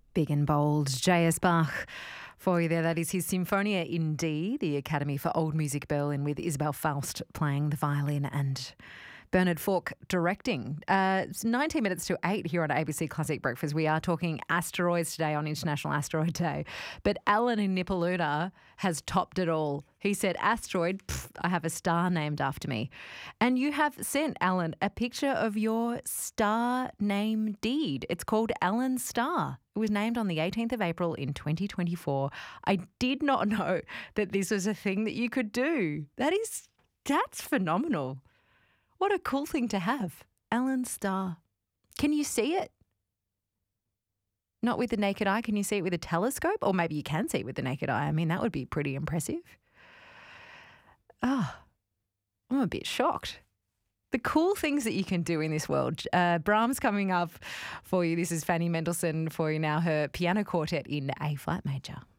Big and bold, J.S. Bach for you there. That is his Sinfonia in D, the Academy for Old Music Berlin, with Isabel Faust playing the violin and Bernard Falk directing. It's 19 minutes to 8 here on ABC Classic Breakfast. We are talking asteroids today on International Asteroid Day. But Alan in Nipaluna has topped it all. He said, asteroid, I have a star named after me. And you have sent, Alan, a picture of your star name deed. It's called Alan Star. It was named on the 18th of April in 2024. I did not know that this was a thing that you could do. That's phenomenal. What a cool thing to have. Alan Star. Can you see it? Not with the naked eye. Can you see it with a telescope? Or maybe you can see it with the naked eye. I mean, that would be pretty impressive. Oh, I'm a bit shocked. The cool things that you can do in this world. Brahms coming up for you. This is Fanny Mendelssohn for you now, her piano quartet in A flat major.